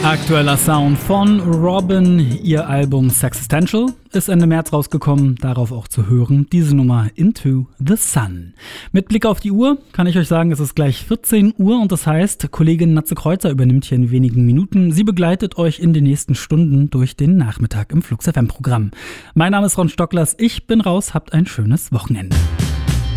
Aktueller Sound von Robin. Ihr Album Sexistential ist Ende März rausgekommen, darauf auch zu hören diese Nummer Into the Sun. Mit Blick auf die Uhr kann ich euch sagen, es ist gleich 14 Uhr und das heißt, Kollegin Natze Kreuzer übernimmt hier in wenigen Minuten. Sie begleitet euch in den nächsten Stunden durch den Nachmittag im Flux FM Programm. Mein Name ist Ron Stocklers, ich bin raus, habt ein schönes Wochenende.